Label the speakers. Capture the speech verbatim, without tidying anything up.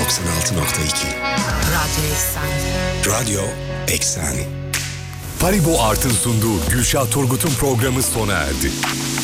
Speaker 1: doksan altı nokta iki.
Speaker 2: Radyo Eksani.
Speaker 1: Radyo Eksani.
Speaker 3: Faribo Art'ın sunduğu Gülşah Turgut'un programı sona erdi.